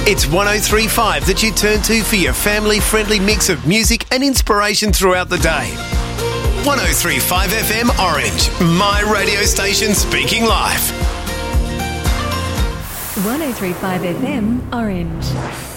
It's 103.5 that you turn to for your family-friendly mix of music and inspiration throughout the day. 103.5 FM Orange, my radio station speaking live. 103.5 FM Orange.